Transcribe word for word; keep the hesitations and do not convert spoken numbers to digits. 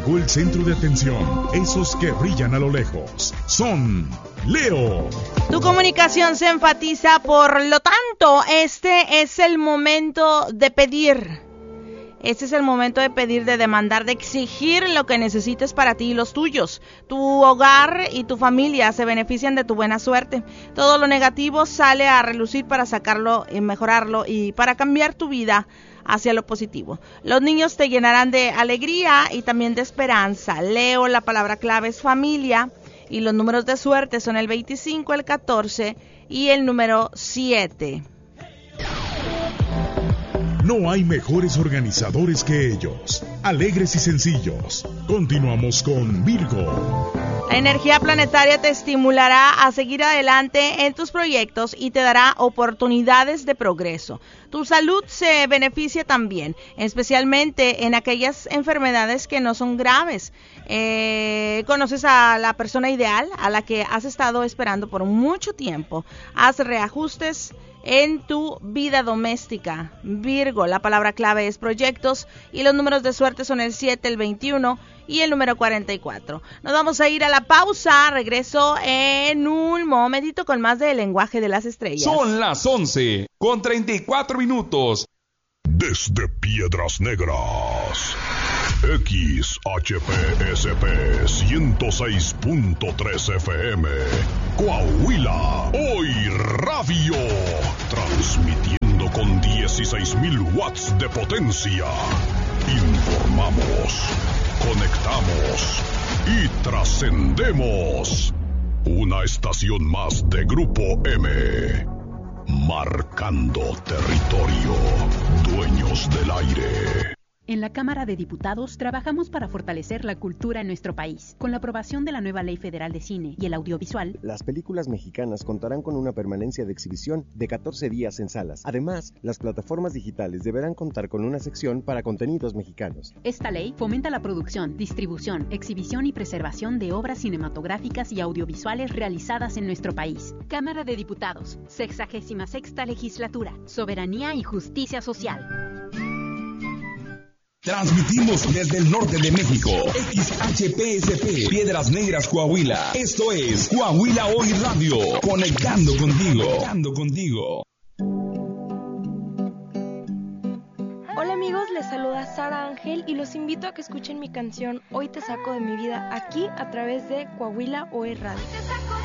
llegó el centro de atención, esos que brillan a lo lejos. Son Leo. Tu comunicación se enfatiza, por lo tanto, este es el momento de pedir. Este es el momento de pedir, de demandar, de exigir lo que necesites para ti y los tuyos. Tu hogar y tu familia se benefician de tu buena suerte. Todo lo negativo sale a relucir para sacarlo y mejorarlo y para cambiar tu vida hacia lo positivo. Los niños te llenarán de alegría y también de esperanza. Leo, la palabra clave es familia y los números de suerte son el veinticinco, el catorce y el número siete. No hay mejores organizadores que ellos, alegres y sencillos. Continuamos con Virgo. La energía planetaria te estimulará a seguir adelante en tus proyectos y te dará oportunidades de progreso. Tu salud se beneficia también, especialmente en aquellas enfermedades que no son graves. Eh, conoces a la persona ideal, a la que has estado esperando por mucho tiempo. Haz reajustes en tu vida doméstica. Virgo, la palabra clave es proyectos y los números de suerte son el siete, el veintiuno y el número cuarenta y cuatro. Nos vamos a ir a la pausa. Regreso en un momentito con más del lenguaje de las estrellas. Son las once con treinta y cuatro minutos. Desde Piedras Negras, X H P S P ciento seis punto tres F M, Coahuila, hoy radio, transmitiendo con dieciséis mil watts de potencia. Informamos, conectamos y trascendemos. Una estación más de Grupo M. Marcando territorio, dueños del aire. En la Cámara de Diputados trabajamos para fortalecer la cultura en nuestro país. Con la aprobación de la nueva Ley Federal de Cine y el Audiovisual, las películas mexicanas contarán con una permanencia de exhibición de catorce días en salas. Además, las plataformas digitales deberán contar con una sección para contenidos mexicanos. Esta ley fomenta la producción, distribución, exhibición y preservación de obras cinematográficas y audiovisuales realizadas en nuestro país. Cámara de Diputados, sexagésima sexta Legislatura, Soberanía y Justicia Social. Transmitimos desde el norte de México, X H P S P, Piedras Negras, Coahuila. Esto es Coahuila Hoy Radio, conectando contigo. Conectando contigo. Hola amigos, les saluda Sara Ángel y los invito a que escuchen mi canción Hoy te saco de mi vida aquí a través de Coahuila Hoy Radio.